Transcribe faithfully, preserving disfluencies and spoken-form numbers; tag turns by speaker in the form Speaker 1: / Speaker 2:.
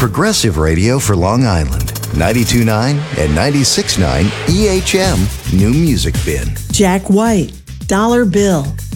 Speaker 1: Progressive Radio for Long Island. ninety-two point nine and ninety-six point nine E H M New Music Bin.
Speaker 2: Jack White, Dollar Bill,